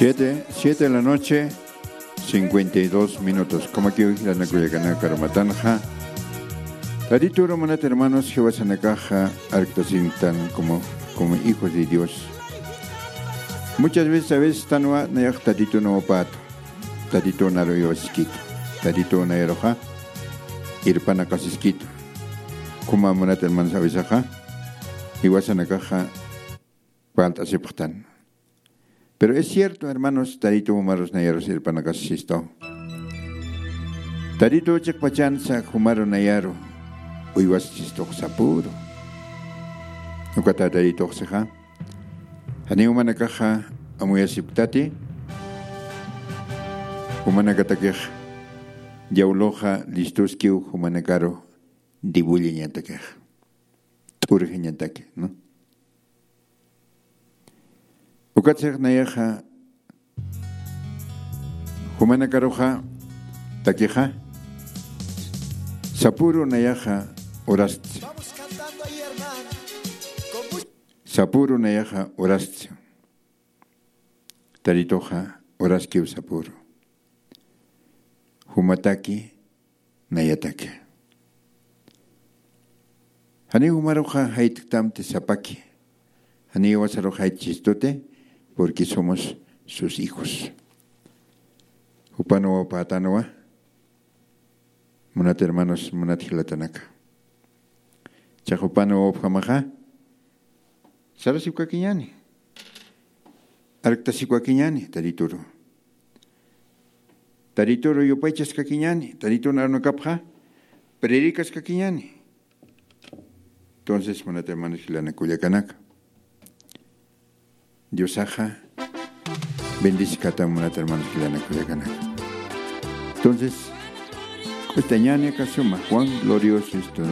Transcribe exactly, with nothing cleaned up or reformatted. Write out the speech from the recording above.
Siete, siete de la noche, cincuenta y dos minutos. Como aquí la Nacuyacaná Caramatanja. Tadituro manat hermanos, que vas a la caja, arctasintan como, como hijos de Dios. Muchas veces, a veces, tanua nayak tadito no pato, tadito naroyo esquito, tadito naeroja, irpana casisquito. Como manat hermanos, a veces, ajá, y vas a la caja, cuántas se portan. Pero es cierto, hermanos, tadito humaros nayaros irpana casisisto. Tadito chakpachanza humaro nayaro. Uiwas chisto sapuro. Nukata tadito seja. Hani umana kaja amuya siptati. Umana katakej. Yauloja listuskiu umana karo dibuli nyantakej. Turje nyantake, ¿no? Ukatsek nayaja humana karoja takeja. Sapuro nayaja orastio. Sapuro nayaja orastio. Taritoja oraskio sapuro. Humataki nayatake. Hani humaroja hait tamte sapaki. Hani wasaroja hait chistote porque somos sus hijos. Upanoa patanoa. Monat hermanos, monat hilatanaka. Chajopano objamaja. Sarasikuaquiñani. Arctasikuaquiñani, tarituro. Tarituro yopaichas caquiñani, tarituro narnocapja, perericas caquiñani. Entonces, monat hermanos hilanacuyacanaka. Dios aja, bendice cata monat hermanos hilanacuyacanaka. Entonces, esta ñane casuma, Juan glorioso esto.